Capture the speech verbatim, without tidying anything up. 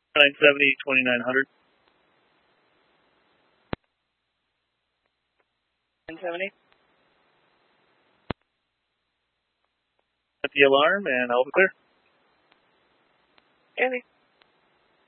nine seventy, twenty-nine hundred. nine seventy. At the alarm and I'll be clear. Andy.